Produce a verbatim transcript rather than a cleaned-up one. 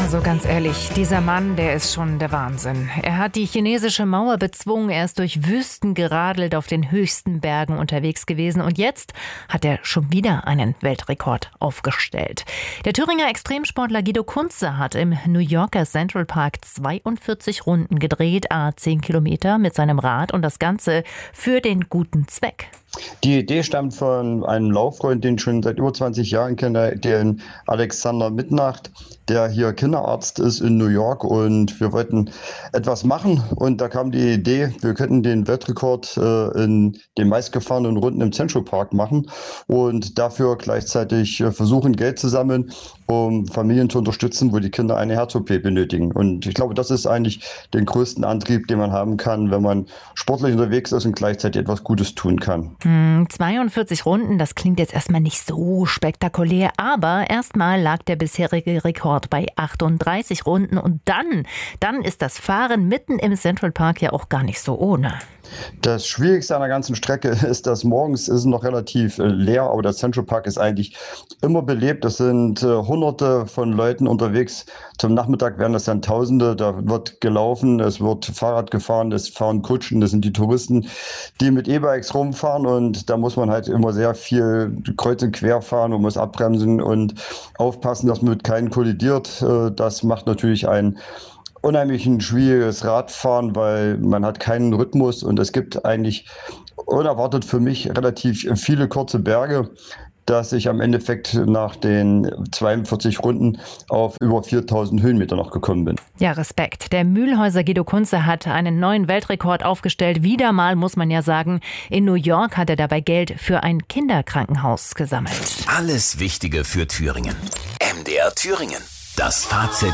Also ganz ehrlich, dieser Mann, der ist schon der Wahnsinn. Er hat die chinesische Mauer bezwungen, er ist durch Wüsten geradelt, auf den höchsten Bergen unterwegs gewesen und jetzt hat er schon wieder einen Weltrekord aufgestellt. Der Thüringer Extremsportler Guido Kunze hat im New Yorker Central Park zweiundvierzig Runden gedreht, à zehn Kilometer mit seinem Rad und das Ganze für den guten Zweck. Die Idee stammt von einem Lauffreund, den ich schon seit über zwanzig Jahren kenne, den Alexander Mitnacht, der hier Kinderarzt ist in New York, und wir wollten etwas machen und da kam die Idee, wir könnten den Weltrekord äh, in den meistgefahrenen Runden im Central Park machen und dafür gleichzeitig äh, versuchen, Geld zu sammeln, um Familien zu unterstützen, wo die Kinder eine Herz-O P benötigen. Und ich glaube, das ist eigentlich den größten Antrieb, den man haben kann, wenn man sportlich unterwegs ist und gleichzeitig etwas Gutes tun kann. Hm, zweiundvierzig Runden, das klingt jetzt erstmal nicht so spektakulär, aber erstmal lag der bisherige Rekord bei achtunddreißig Runden und dann, dann ist das Fahren mitten im Central Park ja auch gar nicht so ohne. Das Schwierigste an der ganzen Strecke ist, dass morgens ist noch relativ äh, leer, aber der Central Park ist eigentlich immer belebt. Es sind äh, hunderte von Leuten unterwegs. Zum Nachmittag werden das dann Tausende. Da wird gelaufen, es wird Fahrrad gefahren, es fahren Kutschen, das sind die Touristen, die mit E-Bikes rumfahren, und da muss man halt immer sehr viel kreuz und quer fahren und muss abbremsen und aufpassen, dass man mit keinen kollidiert. Äh, das macht natürlich ein unheimlich ein schwieriges Radfahren, weil man hat keinen Rhythmus und es gibt eigentlich unerwartet für mich relativ viele kurze Berge, dass ich am Endeffekt nach den zweiundvierzig Runden auf über viertausend Höhenmeter noch gekommen bin. Ja, Respekt. Der Mühlhäuser Guido Kunze hat einen neuen Weltrekord aufgestellt. Wieder mal, muss man ja sagen, in New York hat er dabei Geld für ein Kinderkrankenhaus gesammelt. Alles Wichtige für Thüringen. M D R Thüringen. Das Fazit